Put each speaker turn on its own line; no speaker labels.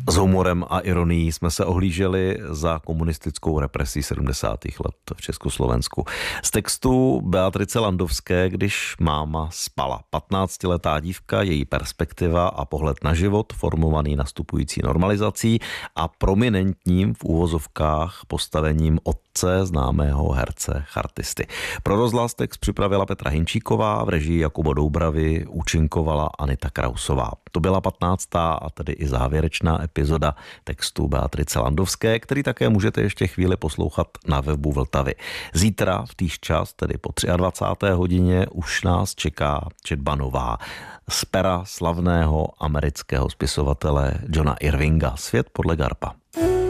S humorem a ironií jsme se ohlíželi za komunistickou represí 70. let v Československu. Z textu Beatrice Landovské, když máma spala. 15letá dívka, její perspektiva a pohled na život, formovaný nastupující normalizací a prominentním v úvozovkách postavením otce známého herce chartisty. Pro rozhlas text připravila Petra Hinčíková, v režii Jakuba Doubravy účinkovala Anita Krausová. To byla 15. a tedy i závěrečná epizoda textu Beatrice Landovské, který také můžete ještě chvíli poslouchat na webu Vltavy. Zítra v týž čas, tedy po 23. hodině, už nás čeká četba nová z pera slavného amerického spisovatele Johna Irvinga Svět podle Garpa.